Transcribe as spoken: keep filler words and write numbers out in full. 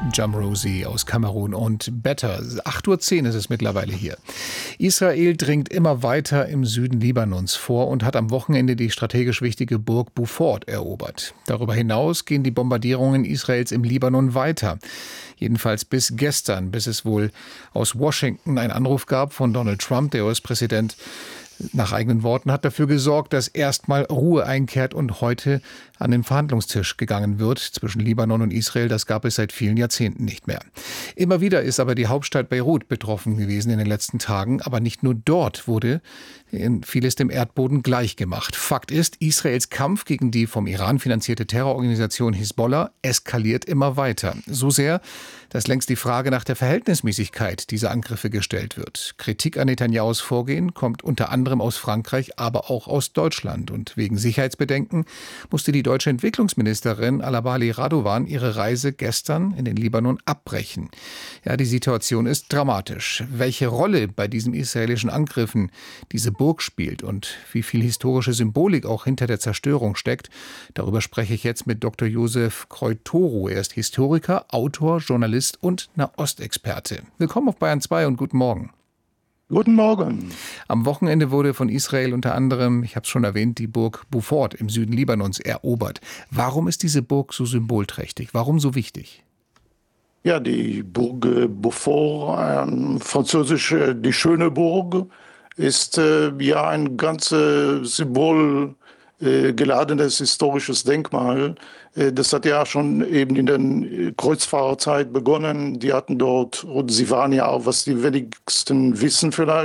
Jamrosi aus Kamerun und Better. acht Uhr zehn ist es mittlerweile hier. Israel dringt immer weiter im Süden Libanons vor und hat am Wochenende die strategisch wichtige Burg Beaufort erobert. Darüber hinaus gehen die Bombardierungen Israels im Libanon weiter. Jedenfalls bis gestern, bis es wohl aus Washington einen Anruf gab von Donald Trump, der U S-Präsident, nach eigenen Worten, hat dafür gesorgt, dass erstmal Ruhe einkehrt und heute an den Verhandlungstisch gegangen wird zwischen Libanon und Israel. Das gab es seit vielen Jahrzehnten nicht mehr. Immer wieder ist aber die Hauptstadt Beirut betroffen gewesen in den letzten Tagen. Aber nicht nur dort wurde vieles dem Erdboden gleichgemacht. Fakt ist, Israels Kampf gegen die vom Iran finanzierte Terrororganisation Hisbollah eskaliert immer weiter. So sehr, dass längst die Frage nach der Verhältnismäßigkeit dieser Angriffe gestellt wird. Kritik an Netanyahus Vorgehen kommt unter anderem aus Frankreich, aber auch aus Deutschland. Und wegen Sicherheitsbedenken musste die deutsche Entwicklungsministerin Alabali Radovan ihre Reise gestern in den Libanon abbrechen. Ja, die Situation ist dramatisch. Welche Rolle bei diesen israelischen Angriffen diese Burg spielt und wie viel historische Symbolik auch hinter der Zerstörung steckt, darüber spreche ich jetzt mit Doktor Josef Kreutoru. Er ist Historiker, Autor, Journalist und Nahostexperte. Willkommen auf Bayern zwei und guten Morgen. Guten Morgen. Am Wochenende wurde von Israel unter anderem, ich habe es schon erwähnt, die Burg Beaufort im Süden Libanons erobert. Warum ist diese Burg so symbolträchtig? Warum so wichtig? Ja, die Burg Beaufort, äh, französisch äh, die schöne Burg, ist äh, ja ein ganz äh, Symbol äh, geladenes historisches Denkmal. Äh, das hat ja schon eben in der Kreuzfahrerzeit begonnen. Die hatten dort, und sie waren ja auch, was die wenigsten wissen vielleicht,